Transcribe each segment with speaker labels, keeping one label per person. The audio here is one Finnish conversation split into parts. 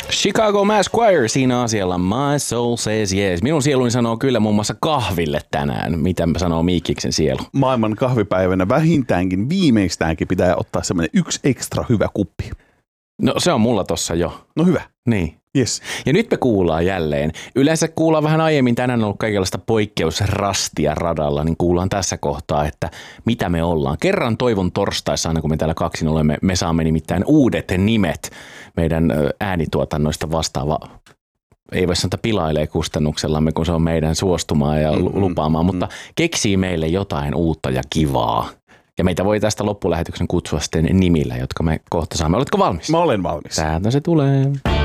Speaker 1: Chicago Mass Choir siinä asialla My Soul Says Yes. Minun sieluni sanoo kyllä muun muassa kahville tänään. Mitä sanoo Miikiksen sielu?
Speaker 2: Maailman kahvipäivänä vähintäänkin, viimeistäänkin pitää ottaa semmoinen yksi ekstra hyvä kuppi.
Speaker 1: No se on mulla tossa jo.
Speaker 2: No hyvä.
Speaker 1: Niin.
Speaker 2: Yes.
Speaker 1: Ja nyt me kuullaan jälleen. Yleensä kuullaan vähän aiemmin, tänään on ollut kaikenlaista poikkeusrastia radalla, niin kuullaan tässä kohtaa, että mitä me ollaan. Kerran toivon torstaissa, aina kun me täällä kaksin olemme, me saamme nimittäin uudet nimet meidän äänituotannoista vastaava. Ei voi sanoa, että pilailee kustannuksellamme, kun se on meidän suostumaa ja lupaamaan, mutta keksii meille jotain uutta ja kivaa. Ja meitä voi tästä loppulähetyksen kutsua sitten nimillä, jotka me kohta saamme. Oletko valmis?
Speaker 2: Mä olen valmis.
Speaker 1: Täältä se tulee.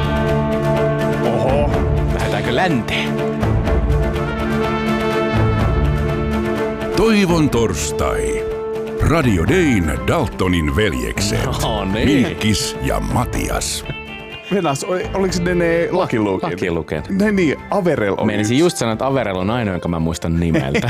Speaker 2: Oho.
Speaker 1: Lähdetäänkö länteen?
Speaker 3: Toivon torstai. Radio Dayn Daltonin veljekset.
Speaker 1: No niin.
Speaker 3: Miikis ja Matias.
Speaker 2: Venas, oliko ne Lucky Luken?
Speaker 1: Lucky Luken.
Speaker 2: Ne niin, Averell on
Speaker 1: Meinasin just sanoa, että Averell on ainoa, jonka mä muistan nimeltä.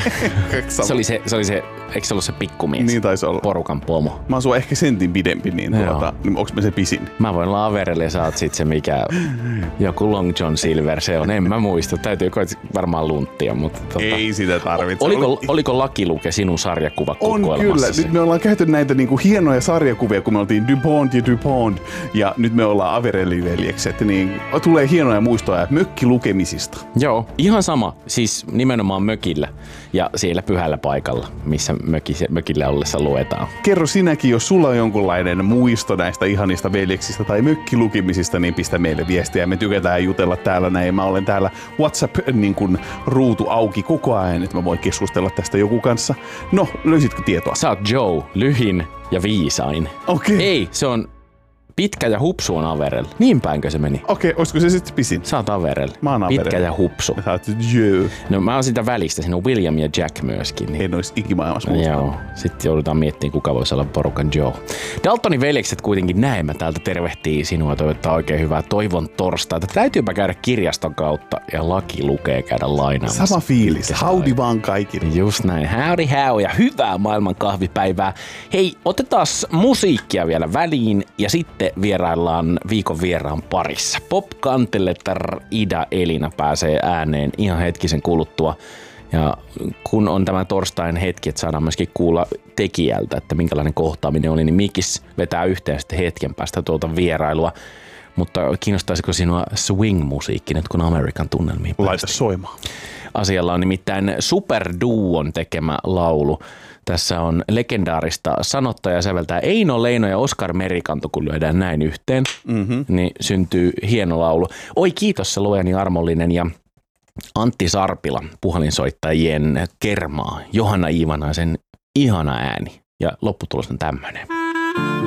Speaker 1: se oli se, eikö se ollut se pikkumies?
Speaker 2: Niin taisi olla.
Speaker 1: Porukan pomo.
Speaker 2: Mä oon sua ehkä sentin pidempi, niin onks me se pisin?
Speaker 1: Mä voin olla Averell ja sä oot sit se mikä, joku Long John Silver se on. En mä muista, täytyy varmaan lunttia, mutta
Speaker 2: Ei sitä tarvitse.
Speaker 1: Oliko Lucky Luke sinun sarjakuvakokoelmassa?
Speaker 2: On kyllä. Nyt me ollaan käyty näitä niinku hienoja sarjakuvia, kun me oltiin DuPont ja DuPont. Ja nyt me ollaan Averellin veljekset. Niin tulee hienoja muistoja mökkilukemisista.
Speaker 1: Joo, ihan sama. Siis nimenomaan mökillä ja siellä pyhällä paikalla, missä mökillä ollessa luetaan.
Speaker 2: Kerro sinäkin, jos sulla on jonkunlainen muisto näistä ihanista veljeksistä tai mökkilukemisista, niin pistä meille viestiä. Me tykätään jutella täällä näin. Mä olen täällä WhatsApp-ruutu auki koko ajan, että mä voin keskustella tästä joku kanssa. No, löysitkö tietoa?
Speaker 1: Sä oot Joe, lyhin ja viisain.
Speaker 2: Okei.
Speaker 1: Ei, se on pitkä ja hupsu on Averell. Niin päinkö se meni?
Speaker 2: Okei, olisiko se sitten pisin?
Speaker 1: Sä oot Averell.
Speaker 2: Mä oon Averell.
Speaker 1: Pitkä ja hupsu.
Speaker 2: Sä oot Joe.
Speaker 1: No mä oon sitä välistä. Siinä on William ja Jack myöskin. Niin.
Speaker 2: En ois ikimaailmassa muistaa.
Speaker 1: Joo. Sitten joudutaan miettimään, kuka voisi olla porukan Joe. Daltonin veljekset kuitenkin näemmä täältä tervehtii sinua. Toivottaa oikein hyvää toivon torstaita. Täytyypä käydä kirjaston kautta ja Lucky lukee käydä lainaamassa.
Speaker 2: Sama fiilis. Howdy vaan kaikille.
Speaker 1: Just näin. Howdy how ja hyvää maailman kahvipäivää. Hei, otetaan musiikkia vielä väliin ja sitten vieraillaan viikon vieraan parissa. Pop Cantellettar Ida Elina pääsee ääneen ihan hetkisen kuluttua. Ja kun on tämä torstain hetki, että saadaan myöskin kuulla tekijältä, että minkälainen kohtaaminen oli, niin Mikis vetää yhteen sitten hetken päästä tuolta vierailua. Mutta kiinnostaisiko sinua swing-musiikki nyt, kun Amerikan tunnelmiin päästä?
Speaker 2: Laita soimaan.
Speaker 1: Asialla on nimittäin Superduon tekemä laulu. Tässä on legendaarista sanottaja ja säveltää Eino Leino ja Oskar Merikanto, kun lyödään näin yhteen, niin syntyy hieno laulu. Oi kiitos se luojani armollinen ja Antti Sarpila, puhelinsoittajien kermaa, Johanna Iivanaisen ihana ääni ja lopputulos on tämmönen.